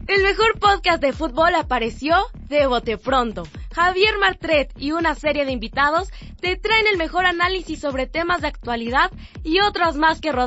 El mejor podcast de fútbol apareció de bote pronto. Javier Martret y una serie de invitados te traen el mejor análisis sobre temas de actualidad y otros más que rodean